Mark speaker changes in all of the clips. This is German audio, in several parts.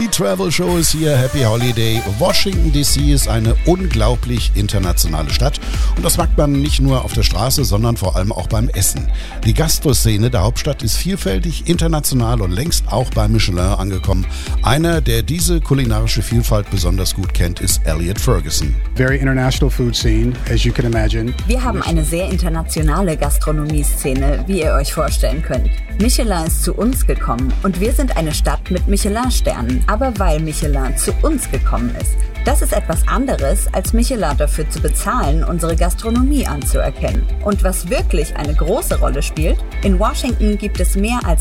Speaker 1: Die Travel Show ist hier, Happy Holiday. Washington DC ist eine unglaublich internationale Stadt und das merkt man nicht nur auf der Straße, sondern vor allem auch beim Essen. Die Gastroszene der Hauptstadt ist vielfältig, international und längst auch bei Michelin angekommen. Einer, der diese kulinarische Vielfalt besonders gut kennt, ist Elliot Ferguson.
Speaker 2: Very international food scene, as you can imagine.
Speaker 3: Wir haben eine sehr internationale Gastronomie-Szene, wie ihr euch vorstellen könnt. Michelin ist zu uns gekommen und wir sind eine Stadt mit Michelin-Sternen, aber weil Michelin zu uns gekommen ist. Das ist etwas anderes, als Michelin dafür zu bezahlen, unsere Gastronomie anzuerkennen. Und was wirklich eine große Rolle spielt, in Washington gibt es mehr als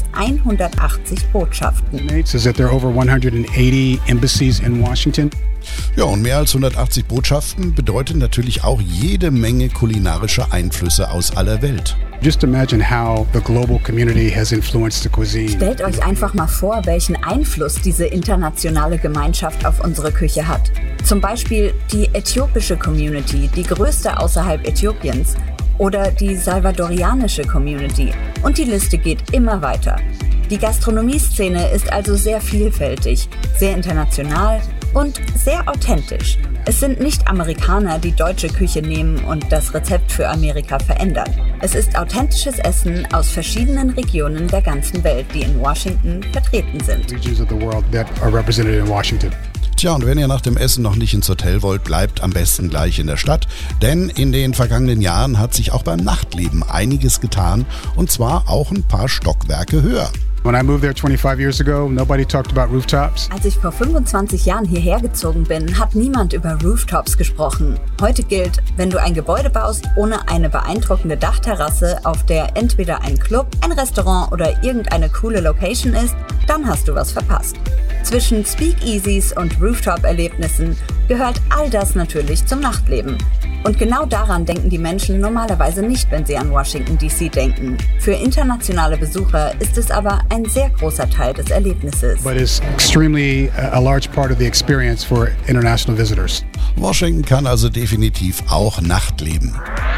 Speaker 3: 180 Botschaften.
Speaker 2: Is that there are over 180 embassies in Washington.
Speaker 1: Ja, und mehr als 180 Botschaften bedeutet natürlich auch jede Menge kulinarische Einflüsse aus aller Welt.
Speaker 2: Just imagine how the global community has influenced the cuisine.
Speaker 3: Stellt euch einfach mal vor, welchen Einfluss diese internationale Gemeinschaft auf unsere Küche hat. Zum Beispiel die äthiopische Community, die größte außerhalb Äthiopiens, oder die salvadorianische Community. Und die Liste geht immer weiter. Die Gastronomieszene ist also sehr vielfältig, sehr international und sehr authentisch. Es sind nicht Amerikaner, die deutsche Küche nehmen und das Rezept für Amerika verändern. Es ist authentisches Essen aus verschiedenen Regionen der ganzen Welt, die in Washington vertreten sind.
Speaker 2: Regions of the world that are represented in Washington.
Speaker 1: Tja, und wenn ihr nach dem Essen noch nicht ins Hotel wollt, bleibt am besten gleich in der Stadt. Denn in den vergangenen Jahren hat sich auch beim Nachtleben einiges getan. Und zwar auch ein paar Stockwerke höher.
Speaker 2: When I moved there 25 years ago, nobody talked about rooftops.
Speaker 3: Als ich vor 25 Jahren hierher gezogen bin, hat niemand über Rooftops gesprochen. Heute gilt, wenn du ein Gebäude baust ohne eine beeindruckende Dachterrasse, auf der entweder ein Club, ein Restaurant oder irgendeine coole Location ist, dann hast du was verpasst. Zwischen Speakeasies und Rooftop-Erlebnissen gehört all das natürlich zum Nachtleben. Und genau daran denken die Menschen normalerweise nicht, wenn sie an Washington DC denken. Für internationale Besucher ist es aber ein sehr großer Teil des Erlebnisses.
Speaker 2: But it's extremely a large part of the experience for international visitors.
Speaker 1: Washington kann also definitiv auch Nachtleben.